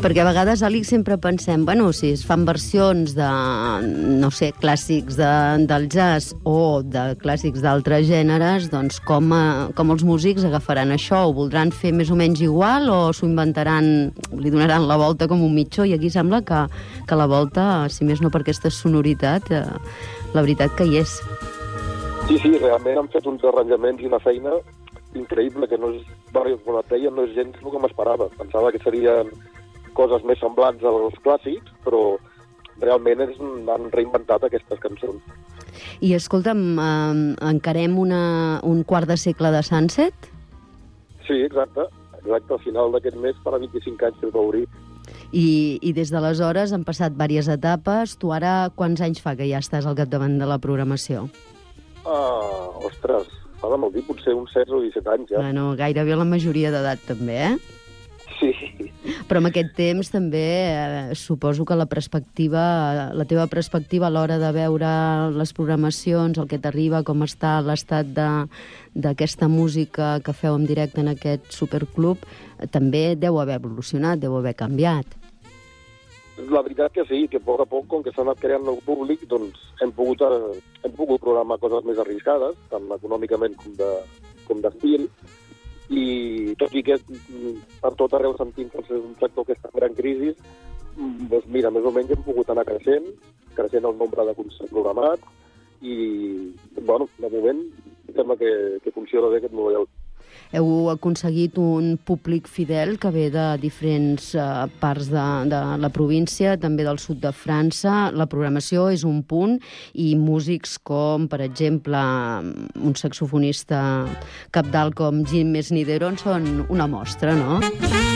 Perquè a vegades, Àlex, sempre pensem, bueno, si es fan versions de, no sé, clàssics del jazz o de clàssics d'altres gèneres, doncs com els músics agafaran això? Ho voldran fer més o menys igual o s'ho inventaran, li donaran la volta com un mitjó? I aquí sembla que la volta, si més no per aquesta sonoritat, la veritat que hi és. Sí, realment han fet uns arranjaments i una feina increïble, que no és, com et deia, no és gens el que m'esperava. Pensava que serien coses més semblants als clàssics, però realment han reinventat aquestes cançons. I escolta'm, encarem un quart de segle de Sunset? Sí, exacte. Al final d'aquest mes farà 25 anys que es va obrir. I des d'aleshores han passat diverses etapes. Tu ara quants anys fa que ja estàs al capdavant de la programació? Ostres, fa de molt dir, potser uns 16 o 17 anys ja. Bueno, gairebé la majoria d'edat també, Sí. Però amb aquest temps també suposo que la teva perspectiva a l'hora de veure les programacions, el que t'arriba, com està l'estat d'aquesta música que feu en directe en aquest superclub, també deu haver evolucionat, deu haver canviat. La veritat que sí, que a poc, com que s'ha anat creant nou públic, doncs hem pogut programar coses més arriscades, tant econòmicament com d'estil, i tot i que per tot arreu sentim que és un sector que està en gran crisi, doncs mira, més o menys hem pogut anar creixent el nombre de concerts programats, i, bueno, de moment sembla que funciona bé aquest model. Heu aconseguit un públic fidel que ve de diferents parts de la província, també del sud de França. La programació és un punt i músics com, per exemple, un saxofonista cabdal com Jim Mesnideron són una mostra, no?